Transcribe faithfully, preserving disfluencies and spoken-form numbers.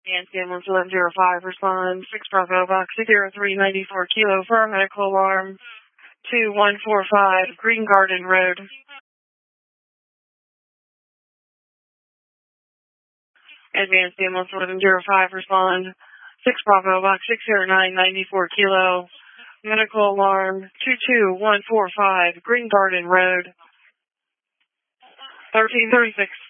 Nancy ambulance eleven zero five, respond six Bravo box zero three ninety-four kilo for a medical alarm two one four five Green Garden Road. Advanced ambulance eleven zero five, respond six Bravo box six zero nine ninety-four kilo, medical alarm two two one four five Green Garden Road. thirteen thirty-six.